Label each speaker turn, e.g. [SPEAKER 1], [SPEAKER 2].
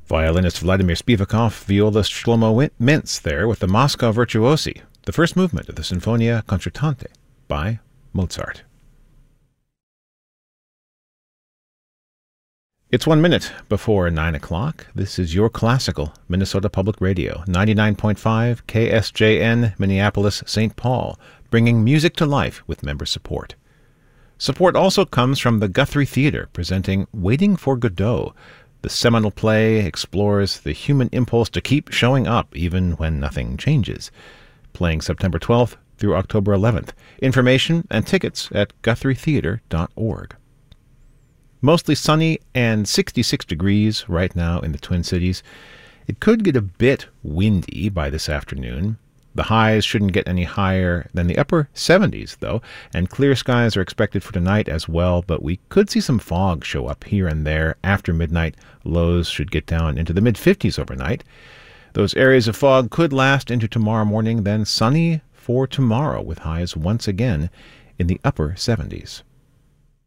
[SPEAKER 1] Violinist Vladimir Spivakov, violist Shlomo Mintz there with the Moscow Virtuosi, the first movement of the Sinfonia Concertante by Mozart. It's 1 minute before 9 o'clock. This is your classical Minnesota Public Radio, 99.5 KSJN, Minneapolis, St. Paul, bringing music to life with member support. Support also comes from the Guthrie Theater, presenting Waiting for Godot. The seminal play explores the human impulse to keep showing up even when nothing changes. Playing September 12th through October 11th. Information and tickets at guthrietheater.org. Mostly sunny and 66 degrees right now in the Twin Cities. It could get a bit windy by this afternoon. The highs shouldn't get any higher than the upper 70s, though, and clear skies are expected for tonight as well, but we could see some fog show up here and there after midnight. Lows should get down into the mid-50s overnight. Those areas of fog could last into tomorrow morning, then sunny for tomorrow with highs once again in the upper 70s.